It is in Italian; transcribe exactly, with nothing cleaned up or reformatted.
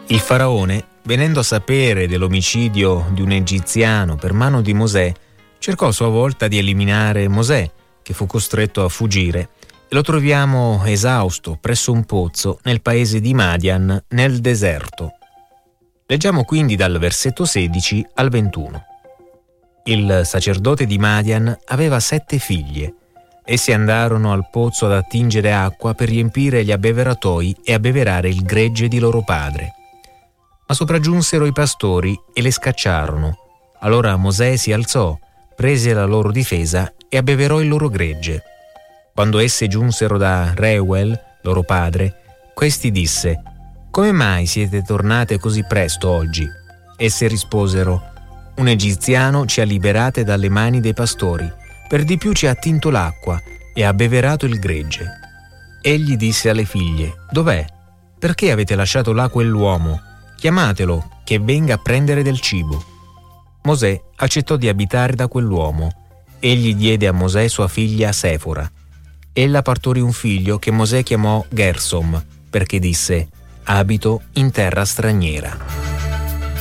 Il faraone, venendo a sapere dell'omicidio di un egiziano per mano di Mosè, cercò a sua volta di eliminare Mosè, che fu costretto a fuggire, e lo troviamo esausto presso un pozzo nel paese di Madian, nel deserto. Leggiamo quindi dal versetto sedici al ventuno. Il sacerdote di Madian aveva sette figlie. Essi andarono al pozzo ad attingere acqua per riempire gli abbeveratoi e abbeverare il gregge di loro padre. Ma sopraggiunsero i pastori e le scacciarono. Allora Mosè si alzò, prese la loro difesa e abbeverò il loro gregge. Quando esse giunsero da Reuel, loro padre, questi disse: «Come mai siete tornate così presto oggi?» Esse risposero: «Un egiziano ci ha liberate dalle mani dei pastori, per di più ci ha attinto l'acqua e ha abbeverato il gregge». Egli disse alle figlie: «Dov'è? Perché avete lasciato là quell'uomo? Chiamatelo, che venga a prendere del cibo». Mosè accettò di abitare da quell'uomo. Egli diede a Mosè sua figlia Sefora. Ella partorì un figlio che Mosè chiamò Gersom, perché disse: «Abito in terra straniera».